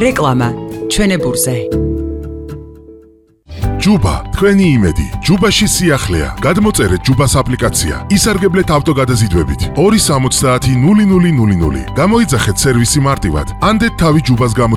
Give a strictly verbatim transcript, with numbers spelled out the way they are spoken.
რეკლამა ჩვენებურზე. ჯუბა, თქვენი იმედი. ჯუბაში სიახლეა. გადმოწერეთ ჯუბას აპლიკაცია. ისარგებლეთ ავტოგადაზიდვებით. ორი სამოცდაათი ნული ნული ნული ნული. გამოიძახეთ სერვისი მარტივად. ანდეთ თავი ჯუბას გამო